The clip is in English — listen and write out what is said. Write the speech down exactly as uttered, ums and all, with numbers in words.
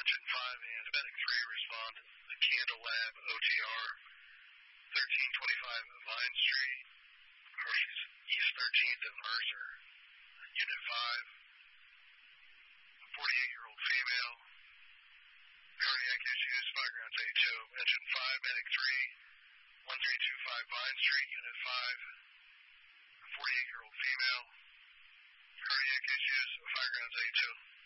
Engine five and Medic three respond. The Candle Lab O T R, thirteen twenty-five Vine Street, Hershey's East thirteenth and Mercer. Unit five, a forty-eight-year-old female, cardiac issues, fire grounds A two. Engine five, Medic three, one three two five Vine Street, Unit five, a forty-eight-year-old female, cardiac issues, fire grounds A two.